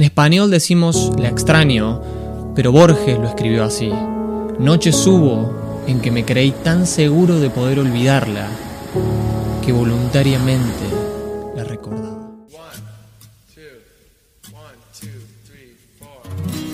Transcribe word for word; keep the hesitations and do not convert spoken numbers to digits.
español decimos la extraño, pero Borges lo escribió así. Noches hubo en que me creí tan seguro de poder olvidarla que voluntariamente la recordaba. One, two, one, two.